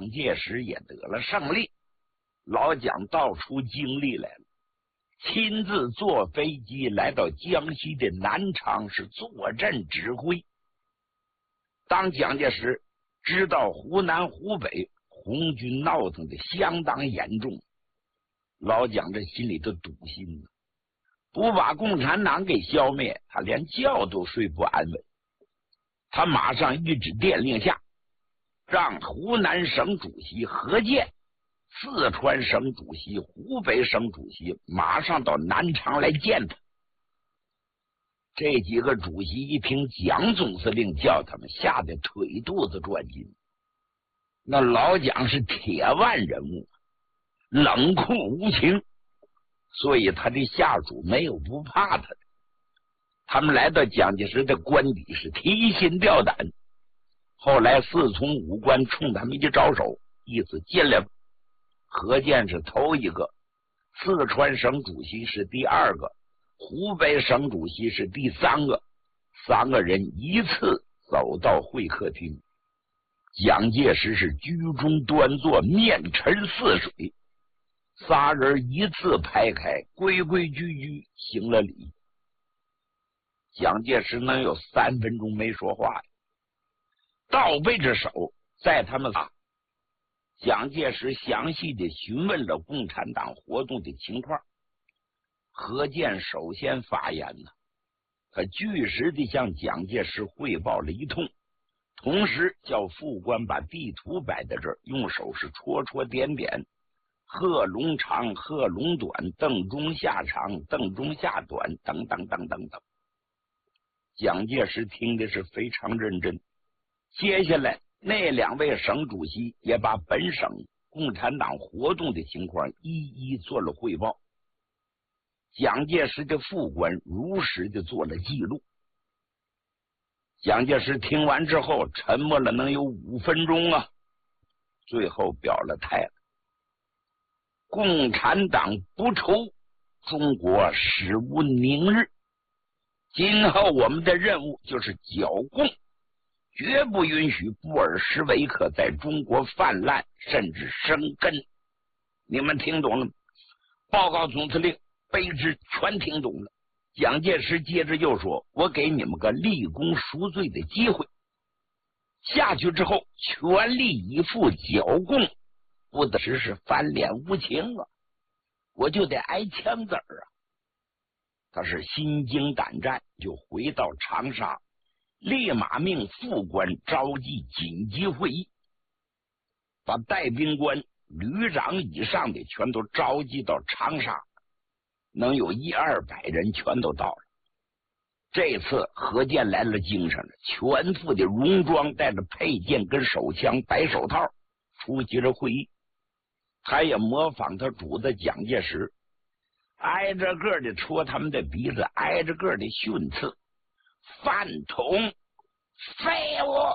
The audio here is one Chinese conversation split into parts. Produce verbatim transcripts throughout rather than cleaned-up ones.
蒋介石也得了胜利。老蒋到处经历来了，亲自坐飞机来到江西的南昌，是坐镇指挥。当蒋介石知道湖南湖北红军闹腾的相当严重，老蒋这心里的堵心呢，不把共产党给消灭，他连觉都睡不安稳。他马上一纸电令下，让湖南省主席何键、四川省主席、湖北省主席马上到南昌来见他。这几个主席一听蒋总司令叫他们，吓得腿肚子转筋。那老蒋是铁腕人物，冷酷无情，所以他的下属没有不怕他的。他们来到蒋介石的官邸是提心吊胆。后来四从五官冲他们一招手，意思进来吧。何键是头一个，四川省主席是第二个，湖北省主席是第三个，三个人一次走到会客厅。蒋介石是居中端坐，面沉似水，仨人一字排开，规规矩矩行了礼。蒋介石能有三分钟没说话呀，倒背着手在他们仨。蒋介石详细的询问了共产党活动的情况。何键首先发言了，他据实的向蒋介石汇报了一通，同时叫副官把地图摆在这儿，用手是戳戳点点，贺龙长、贺龙短，邓中夏长、邓中夏短，等等等等等。蒋介石听的是非常认真。接下来那两位省主席也把本省共产党活动的情况一一做了汇报。蒋介石的副官如实的做了记录。蒋介石听完之后沉默了能有五分钟啊，最后表了态了：共产党不愁中国史无宁日，今后我们的任务就是剿共，绝不允许布尔什维克在中国泛滥甚至生根。你们听懂了吗？报告总司令，卑职全听懂了。蒋介石接着又说：我给你们个立功赎罪的机会，下去之后全力以赴剿共，不得只是翻脸无情啊，我就得挨枪子儿啊。他是心惊胆战，就回到长沙，立马命副官召集紧急会议，把带兵官、旅长以上的全都召集到长沙，能有一二百人全都到了。这次何键来了精神了，全副的戎装，带着佩剑跟手枪、白手套出席了会议。他也模仿他主子蒋介石，挨着个的戳他们的鼻子，挨着个的训斥：饭桶、废物！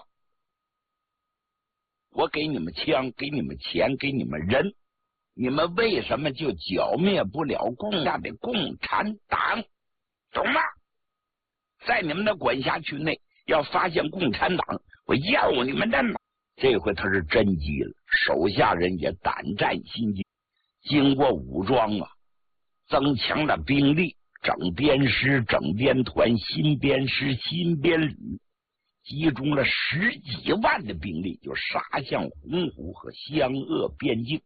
我给你们枪，给你们钱，给你们人，你们为什么就剿灭不了共产的共产党？懂吗？在你们的管辖区内，要发现共产党，我要你们的脑！这回他是真急了，手下人也胆战心惊。经过武装啊，增强了兵力，整编师、整编团、新编师、新编旅，集中了十几万的兵力，就杀向洪湖和湘鄂边境。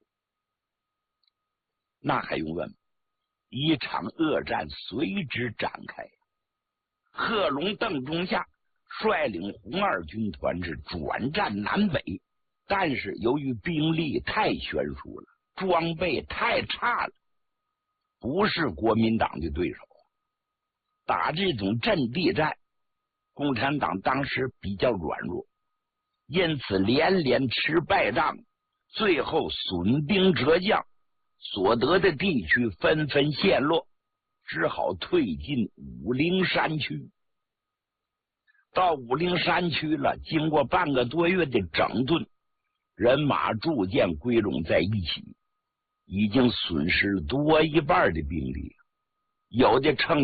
那还用问？一场恶战随之展开。贺龙、邓中夏率领红二军团是转战南北，但是由于兵力太悬殊了，装备太差了，不是国民党的对手。打这种阵地战，共产党当时比较软弱，因此连连吃败仗，最后损兵折将，所得的地区纷纷陷落，只好退进武陵山区。到武陵山区了，经过半个多月的整顿，人马逐渐归拢在一起，已经损失了多一半的兵力，有的趁